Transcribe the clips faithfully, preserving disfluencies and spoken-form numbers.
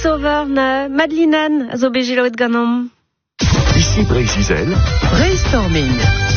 Voice-over na Madeleine a zo bejeloet ganom. Ici Brésil. Brainstorming.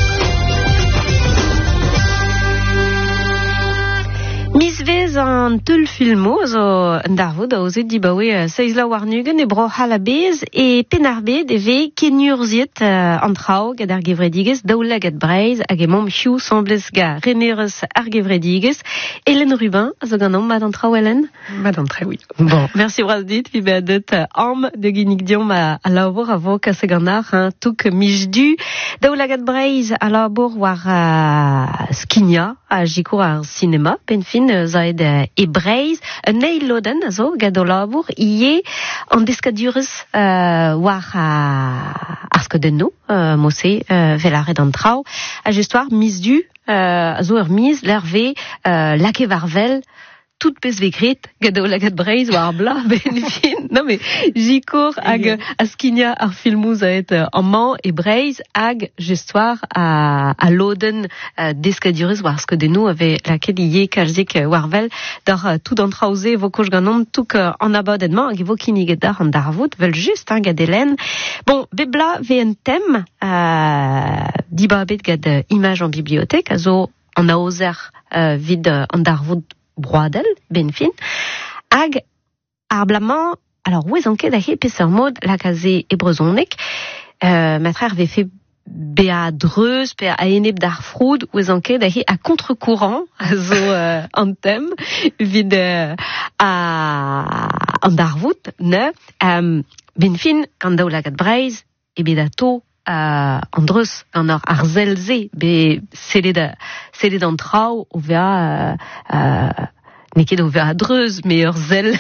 Mis vez an teul filmo zo an darvoud a ozet dibaoe seiz la warnugen e bro halabez e penarbed e ve kenurziet uh, an traoù gad ar gevredigez daoula gad Breizh hag e mom hiou semblez ga renerez ar gevredigez. Hélène Rubin a zo ganom mad an traoù Hélène? Mad an traoù, oui. Bon, merci braz dit, vi beadet uh, am de ginnig diom a, a labour a vo kase ganar, hein, touk mij du daoula gad Breizh a labour war uh, skinia a jikour ar cinema pen fin zaed e Breizh un eil loden a zo gado labour ie an deskadurez uh, war a ar skodenno uh, mose uh, velaret an traoù a just war mis du uh, a zo ur mis l'erve uh, lake varvel tout pez vegret gado lagat Breizh war bla ben fin. Non mais jikour hag a skinia ar filmou zaet uh, an man e Breizh hag just war a, a loden uh, deskadurez war skodenno ave laket ie kalzik uh, warvel dar uh, tout an traoze vo koch ganon touk uh, an abadedman hag evo kiniget dar an darvout vel just hein, gad Hélène. Bon, bebla ve en tem uh, dibabet gad uh, imaj an bibliotek a zo an aozer uh, vid uh, an darvout broadel, ben fin, hag ar blamañ, alors ouez anket a he peseur mod la kaze e brezhonek, euh, matrer ve fe bea dreuz, pe a eneb d'ar froud, ouez anket a he a contre-courant, a zo euh, an tem, vid euh, a an darvout, ne, um, ben fin, gant daoula gad Breizh, e bedato, Uh, an dreuz gant ar, ar zelze be seled, seled an traoù o vea uh, uh, neket o vea dreuz me ur zel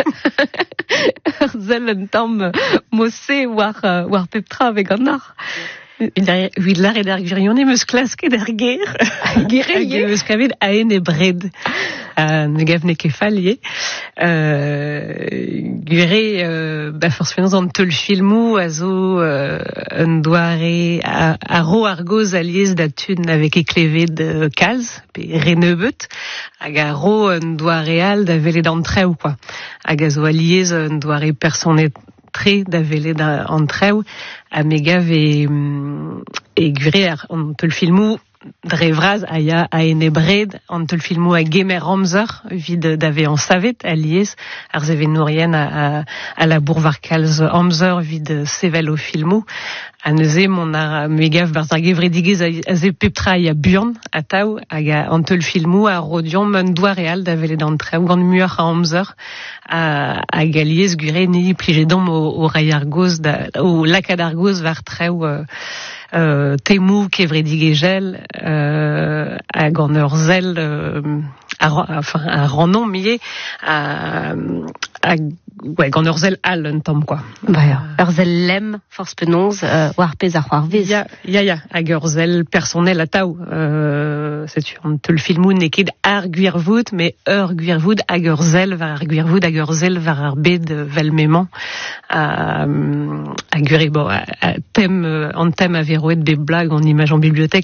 ur zel un tamm mose war, uh, war pep tra veg an ar. Vid lar ed ar gwirionez meus klasket er ger. Gere ye. Meus kavet a en e bred. Uh, ne gav ne kefal ye. Uh, Gure, uh, ba forcément an teul filmou a zo uh, un doare a, a ro ar goz aliez da tun avek e klevet uh, kalz, pe renebet, hag a ro un doare al da velet an treoù, quoi. Hag a zo aliez un doare personet tre da velet an treoù, a me gav e, e gure ar an teul filmou dre vraz a ya a en e bred an teul filmou a gemer amzer vid d'ave an savet aliez ar zeve nourien a, a, a la bourvar kalz amzer vid sevel o filmou a neuze mon ar me gav bar ar gevredigez a ze pep tra a burn a tau hag an teul filmou a rodion man doa real da velet an treoù gant muar a amzer a, a galiez gure ne plijedom o, o rai ar goz da, o lakad ar goz var treoù uh, Uh, temou kevredigegel euh, a gant ur zel euh, a, enfin, a rannon miye a, a ouais, gant ur zel al un tamm, quoi. Bah, uh, ur zel lem force penonz uh, war pez ar c'hoarvez. Ya, ya, ya, hag ur zel personnel a taou. Euh, c'est an teul filmou neket ar gwirvoud, mais ur gwirvoud hag ur zel var ar gwirvoud hag ur zel var ar bed vel memant. A, a gure, bon, a, a tem, an tem a veroet be blag an imaj an bibliotek